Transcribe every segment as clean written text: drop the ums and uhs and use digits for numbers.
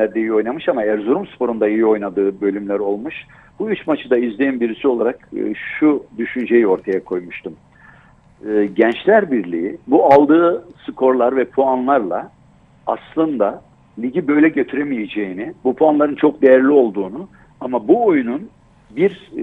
bölümlerde iyi oynamış ama Erzurumspor'un da iyi oynadığı bölümler olmuş. Bu 3 maçı da izleyen birisi olarak şu düşünceyi ortaya koymuştum. Gençler Birliği bu aldığı skorlar ve puanlarla aslında ligi böyle götüremeyeceğini, bu puanların çok değerli olduğunu ama bu oyunun bir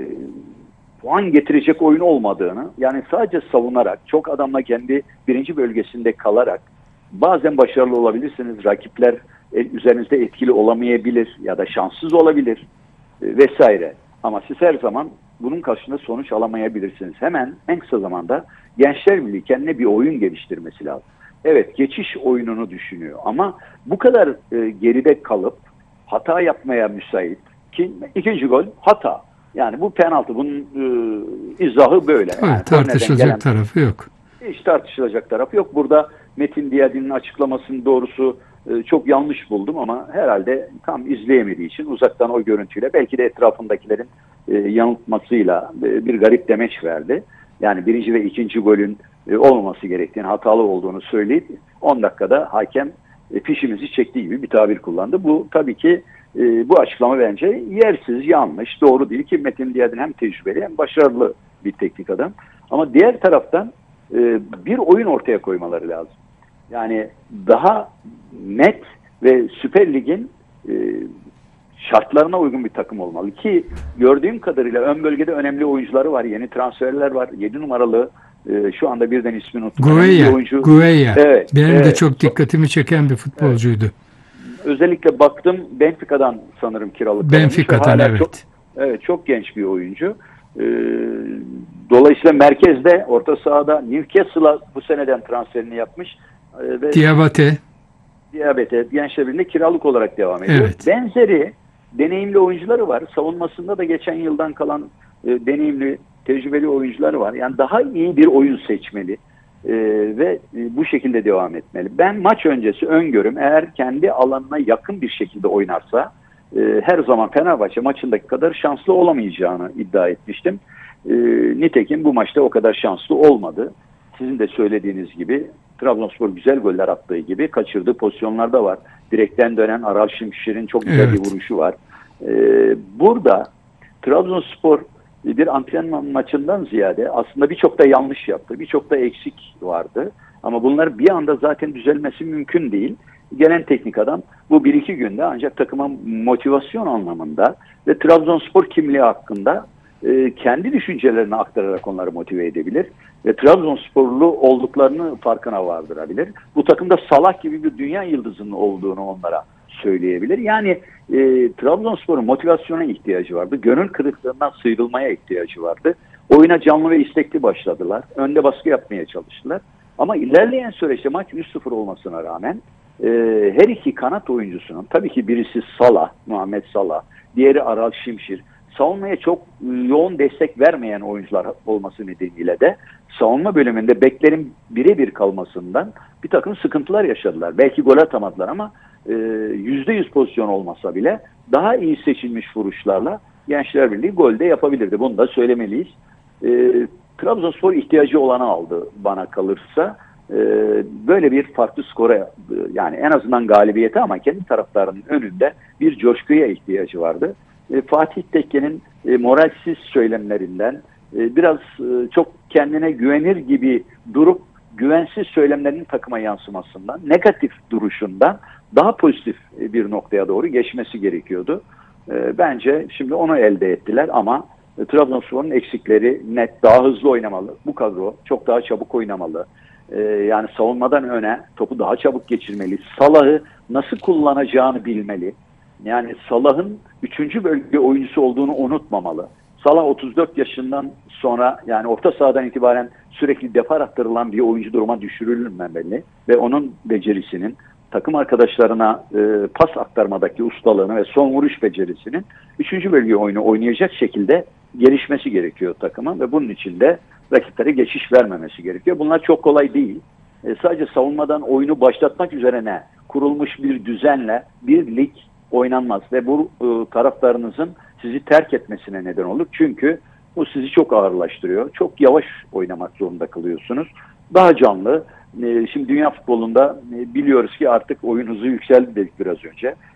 puan getirecek oyun olmadığını, yani sadece savunarak, çok adamla kendi birinci bölgesinde kalarak bazen başarılı olabilirsiniz, rakipler üzerinizde etkili olamayabilir ya da şanssız olabilir vesaire. Ama siz her zaman bunun karşılığında sonuç alamayabilirsiniz. Hemen en kısa zamanda Gençler Birliği kendine bir oyun geliştirmesi lazım. Evet, geçiş oyununu düşünüyor ama bu kadar geride kalıp hata yapmaya müsait ki ikinci gol hata. Yani bu penaltı, bunun izahı böyle. Yani Tartışılacak tarafı yok. Hiç tartışılacak tarafı yok. Burada Metin Diyadin'in açıklamasının doğrusu çok yanlış buldum ama herhalde tam izleyemediği için uzaktan o görüntüyle belki de etrafındakilerin yanıltmasıyla bir garip demeç verdi. Yani birinci ve ikinci golün olmaması gerektiğini, hatalı olduğunu söyleyip 10 dakikada hakem fişimizi çektiği gibi bir tabir kullandı. Bu tabii ki bu açıklama bence yersiz, yanlış, doğru değil ki Metin Diyadin hem tecrübeli hem başarılı bir teknik adam. Ama diğer taraftan bir oyun ortaya koymaları lazım. Yani daha net ve Süper Lig'in şartlarına uygun bir takım olmalı ki gördüğüm kadarıyla ön bölgede önemli oyuncuları var, yeni transferler var. 7 numaralı şu anda birden ismini unuttum. Gueya. Evet, benim de çok dikkatimi çeken bir futbolcuydu. Evet. Özellikle baktım Benfica'dan sanırım kiralık. Benfica'dan, evet. Çok genç bir oyuncu. Dolayısıyla merkezde, orta sahada Newcastle'a bu seneden transferini yapmış. Diabate Gençler Birliği'nde kiralık olarak devam ediyor. Evet. Benzeri deneyimli oyuncuları var. Savunmasında da geçen yıldan kalan deneyimli, tecrübeli oyuncuları var. Yani daha iyi bir oyun seçmeli ve bu şekilde devam etmeli. Ben maç öncesi öngörüm, eğer kendi alanına yakın bir şekilde oynarsa her zaman Fenerbahçe maçındaki kadar şanslı olamayacağını iddia etmiştim. Nitekim bu maçta o kadar şanslı olmadı. Sizin de söylediğiniz gibi Trabzonspor güzel goller attığı gibi kaçırdığı pozisyonlarda var. Direkten dönen Aral Şimşir'in çok güzel bir vuruşu var. Burada Trabzonspor bir antrenman maçından ziyade aslında birçok da yanlış yaptı. Birçok da eksik vardı. Ama bunlar bir anda zaten düzelmesi mümkün değil. Gelen teknik adam bu 1-2 günde ancak takıma motivasyon anlamında ve Trabzonspor kimliği hakkında kendi düşüncelerini aktararak onları motive edebilir ve Trabzonsporlu olduklarını farkına vardırabilir. Bu takımda Salah gibi bir dünya yıldızının olduğunu onlara söyleyebilir. Yani Trabzonspor'un motivasyona ihtiyacı vardı. Gönül kırıklığından sıyrılmaya ihtiyacı vardı. Oyuna canlı ve istekli başladılar. Önde baskı yapmaya çalıştılar. Ama ilerleyen süreçte maç 3-0 olmasına rağmen her iki kanat oyuncusunun, tabii ki birisi Salah, Muhammed Salah, diğeri Aral Şimşir, savunmaya çok yoğun destek vermeyen oyuncular olması nedeniyle de savunma bölümünde beklerin birebir kalmasından bir takım sıkıntılar yaşadılar. Belki gol atamadılar ama %100 pozisyon olmasa bile daha iyi seçilmiş vuruşlarla Gençler Birliği golde yapabilirdi. Bunu da söylemeliyiz. Trabzonspor ihtiyacı olanı aldı bana kalırsa. Böyle bir farklı skora, yani en azından galibiyete ama kendi taraftarının önünde bir coşkuya ihtiyacı vardı. Fatih Tekke'nin moralsiz söylemlerinden, biraz çok kendine güvenir gibi durup güvensiz söylemlerinin takıma yansımasından, negatif duruşundan daha pozitif bir noktaya doğru geçmesi gerekiyordu. Bence şimdi onu elde ettiler ama Trabzonspor'un eksikleri net, daha hızlı oynamalı. Bu kadro çok daha çabuk oynamalı. Yani savunmadan öne topu daha çabuk geçirmeli. Salah'ı nasıl kullanacağını bilmeli. Yani Salah'ın 3. bölge oyuncusu olduğunu unutmamalı. Salah 34 yaşından sonra, yani orta sahadan itibaren sürekli depar attırılan bir oyuncu duruma düşürülmemeli ve onun becerisinin, takım arkadaşlarına pas aktarmadaki ustalığını ve son vuruş becerisinin 3. bölge oyunu oynayacak şekilde gelişmesi gerekiyor takımın ve bunun için de rakiplere geçiş vermemesi gerekiyor. Bunlar çok kolay değil. Sadece savunmadan oyunu başlatmak üzerine kurulmuş bir düzenle bir lig oynanmaz ve bu taraftarınızın sizi terk etmesine neden olur. Çünkü bu sizi çok ağırlaştırıyor. Çok yavaş oynamak zorunda kalıyorsunuz. Daha canlı. Şimdi dünya futbolunda biliyoruz ki artık oyun hızı yükseldi dedik biraz önce.